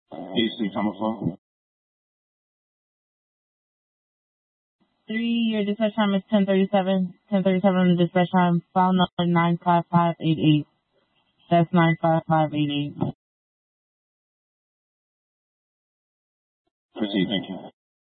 AC camouflage. 3, your dispatch time is 10:37. 10:37 dispatch time. File number 95588. That's 95588. Proceed, thank you.